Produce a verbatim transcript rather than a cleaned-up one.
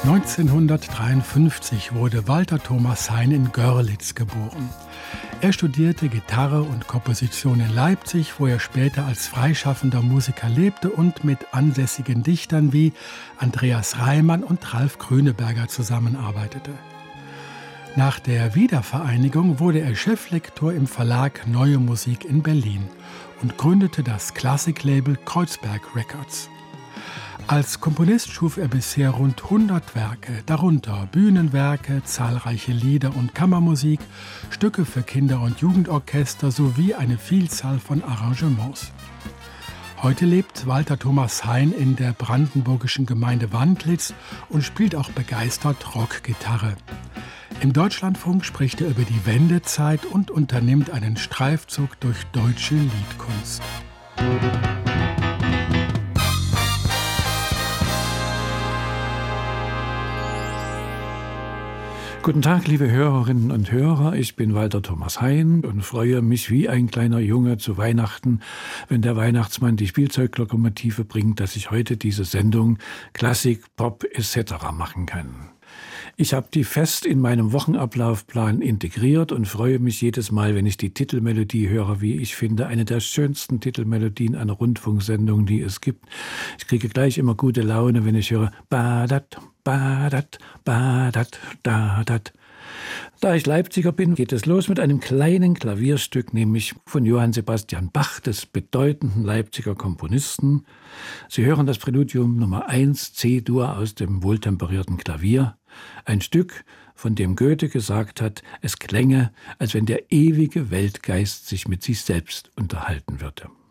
neunzehnhundertdreiundfünfzig wurde Walter Thomas Hein in Görlitz geboren. Er studierte Gitarre und Komposition in Leipzig, wo er später als freischaffender Musiker lebte und mit ansässigen Dichtern wie Andreas Reimann und Ralf Grüneberger zusammenarbeitete. Nach der Wiedervereinigung wurde er Cheflektor im Verlag Neue Musik in Berlin und gründete das Klassiklabel Kreuzberg Records. Als Komponist schuf er bisher rund hundert Werke, darunter Bühnenwerke, zahlreiche Lieder und Kammermusik, Stücke für Kinder- und Jugendorchester sowie eine Vielzahl von Arrangements. Heute lebt Walter Thomas Hein in der brandenburgischen Gemeinde Wandlitz und spielt auch begeistert Rockgitarre. Im Deutschlandfunk spricht er über die Wendezeit und unternimmt einen Streifzug durch deutsche Liedkunst. Guten Tag, liebe Hörerinnen und Hörer, ich bin Walter Thomas Hein und freue mich wie ein kleiner Junge zu Weihnachten, wenn der Weihnachtsmann die Spielzeuglokomotive bringt, dass ich heute diese Sendung Klassik, Pop et cetera machen kann. Ich habe die fest in meinem Wochenablaufplan integriert und freue mich jedes Mal, wenn ich die Titelmelodie höre, wie ich finde, eine der schönsten Titelmelodien einer Rundfunksendung, die es gibt. Ich kriege gleich immer gute Laune, wenn ich höre Badat, Badat, Badat, Dadat. Da ich Leipziger bin, geht es los mit einem kleinen Klavierstück, nämlich von Johann Sebastian Bach, des bedeutenden Leipziger Komponisten. Sie hören das Präludium Nummer eins C-Dur aus dem wohltemperierten Klavier. Ein Stück, von dem Goethe gesagt hat, es klänge, als wenn der ewige Weltgeist sich mit sich selbst unterhalten würde.